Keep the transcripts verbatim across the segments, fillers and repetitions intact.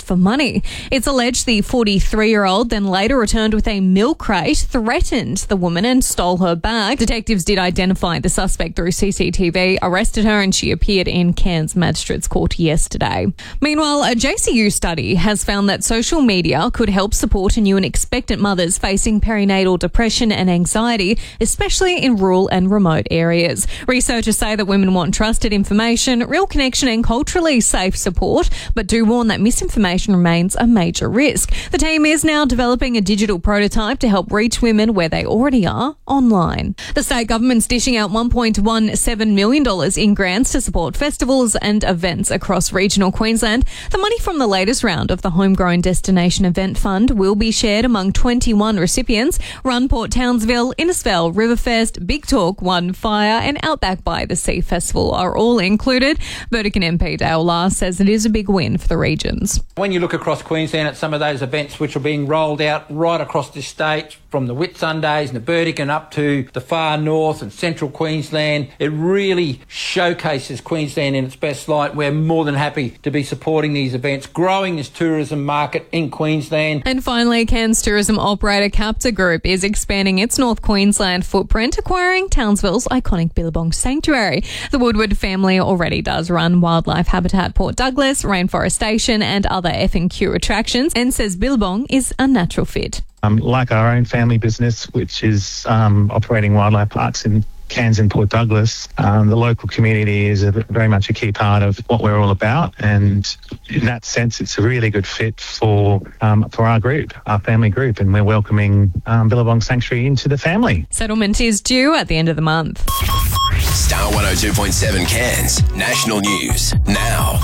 asked for money. It's alleged the forty-three-year-old then later returned with a milk crate, threatened the woman and stole her bag. Detectives did identify the suspect through C C T V, arrested her, and she appeared in Cairns Magistrates Court yesterday. Meanwhile, a J C U study has found that social media could help support new and expectant mothers facing perinatal depression and anxiety, especially in rural and remote areas. Researchers say that women want trusted information, real connection and culturally safe support, but do warn that misinformation remains a major risk. The team is now developing a digital prototype to help reach women where they already are online. The state government's dishing out one point one seven million dollars in grants to support festivals and events across regional Queensland. The money from the latest round of the Homegrown Destination Event Fund will be shared among twenty-one recipients. Run Port Townsville, Innisfail, Riverfest, Big Talk, One Fire and Outback by the Sea Festival are all included. Burdekin M P Dale Last says it is a big win for the regions. When you look across Queensland at some of those events which are being rolled out right across this state, from the Whitsundays and the Burdekin up to the far north and central Queensland, it really showcases Queensland in its best light. We're more than happy to be supporting these events, growing this tourism market in Queensland. And finally, Cairns tourism operator Capta Group is expanding its North Queensland footprint, acquiring Townsville's iconic Billabong Sanctuary. The Woodward family already does run Wildlife Habitat Port Douglas, Rainforest Station and other F and Q attractions, and says Billabong is a natural fit. Um, like our own family business, which is um, operating wildlife parks in Cairns and Port Douglas, um, the local community is a, very much a key part of what we're all about, and in that sense it's a really good fit for um, for our group, our family group, and we're welcoming um, Billabong Sanctuary into the family. Settlement is due at the end of the month. Star one oh two point seven Cairns National News now.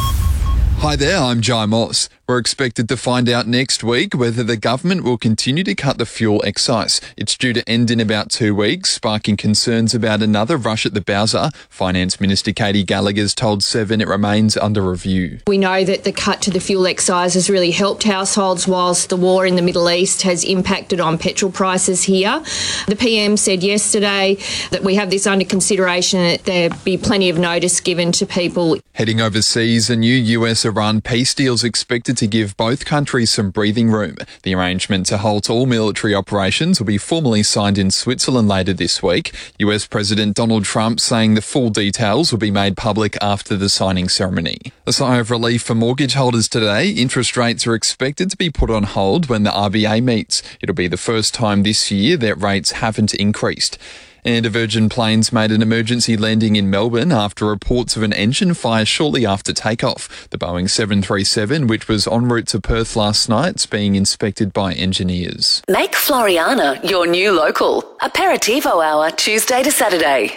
Hi there, I'm Jai Moss. We're expected to find out next week whether the government will continue to cut the fuel excise. It's due to end in about two weeks, sparking concerns about another rush at the Bowser. Finance Minister Katie Gallagher's told Seven it remains under review. We know that the cut to the fuel excise has really helped households whilst the war in the Middle East has impacted on petrol prices here. The P M said yesterday that we have this under consideration, that there be plenty of notice given to people. Heading overseas, a new U S-Iran peace deal is expected to give both countries some breathing room. The arrangement to halt all military operations will be formally signed in Switzerland later this week. U S President Donald Trump saying the full details will be made public after the signing ceremony. A sigh of relief for mortgage holders today. Interest rates are expected to be put on hold when the R B A meets. It'll be the first time this year that rates haven't increased. And a Virgin Planes made an emergency landing in Melbourne after reports of an engine fire shortly after takeoff. The Boeing seven thirty-seven, which was en route to Perth last night, is being inspected by engineers. Make Floriana your new local. Aperitivo hour, Tuesday to Saturday.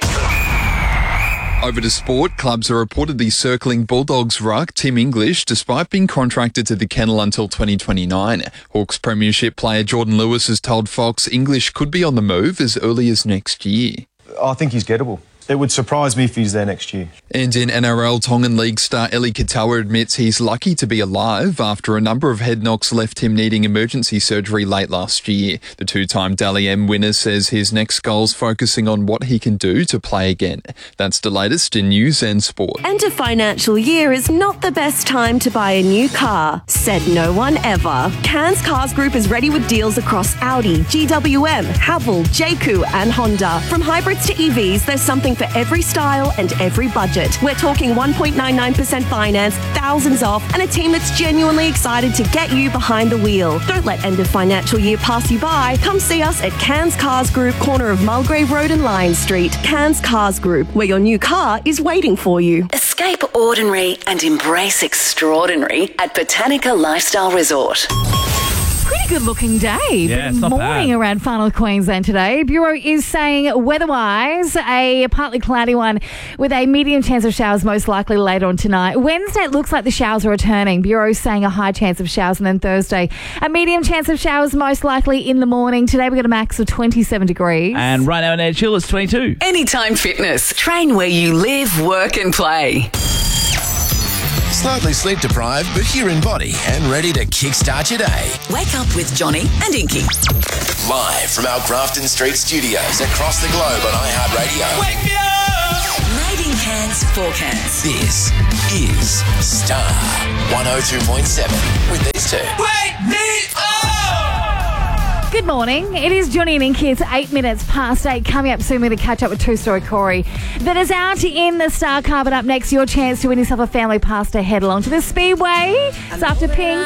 Over to sport, clubs are reportedly circling Bulldogs ruck Tim English despite being contracted to the kennel until twenty twenty-nine. Hawks premiership player Jordan Lewis has told Fox English could be on the move as early as next year. I think he's gettable. It would surprise me if he's there next year. And in N R L, Tongan League star Eli Katoa admits he's lucky to be alive after a number of head knocks left him needing emergency surgery late last year. The two-time Dally M winner says his next goal's focusing on what he can do to play again. That's the latest in news and sport. End of financial year is not the best time to buy a new car, said no one ever. Cairns Cars Group is ready with deals across Audi, G W M, Haval, J C U and Honda. From hybrids to E Vs, there's something for every style and every budget. We're talking one point nine nine percent finance, thousands off, and a team that's genuinely excited to get you behind the wheel. Don't let end of financial year pass you by. Come see us at Cairns Cars Group, corner of Mulgrave Road and Lion Street. Cairns Cars Group, where your new car is waiting for you. Escape ordinary and embrace extraordinary at Botanica Lifestyle Resort. Pretty good looking day. Yeah, it's not morning bad. around Far North Queensland today. Bureau is saying weather-wise, a partly cloudy one with a medium chance of showers most likely later on tonight. Wednesday, it looks like the showers are returning. Bureau is saying a high chance of showers, and then Thursday, a medium chance of showers most likely in the morning. Today, we got a max of twenty-seven degrees. And right now in Edge Hill, it's twenty-two. Anytime Fitness. Train where you live, work and play. Slightly sleep deprived, but here in body and ready to kickstart your day. Wake up with Johnny and Inky. Live from our Grafton Street studios across the globe on iHeartRadio. Wake me up! Made in Cairns for Cairns. This is Star one oh two point seven with this Good morning. It is Johnny and Inky. It's eight minutes past eight. Coming up soon, we're going to catch up with two-story Corey that is out in the Star Car. But up next, your chance to win yourself a family pass to head along to the Speedway. It's after Pink.